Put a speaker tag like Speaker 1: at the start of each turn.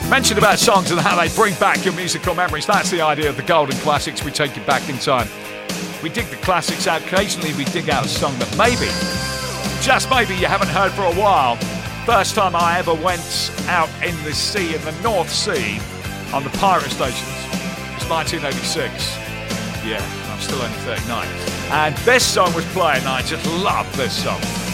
Speaker 1: Mentioned about songs and how they bring back your musical memories. That's the idea of the Golden Classics. We take you back in time. We dig the classics out. Occasionally we dig out a song that maybe, just maybe, you haven't heard for a while. First time I ever went out in the sea, in the North Sea, on the pirate stations. It was 1986. Yeah, I'm still only 39. And this song was playing, and I just loved this song.